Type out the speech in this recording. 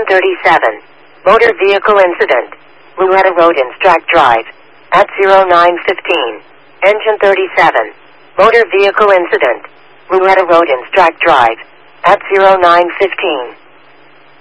37. Motor vehicle incident. Louetta Road Instrac Drive. At 0915. Engine 37. Motor vehicle incident. Louetta Road Instrac Drive. At 0915.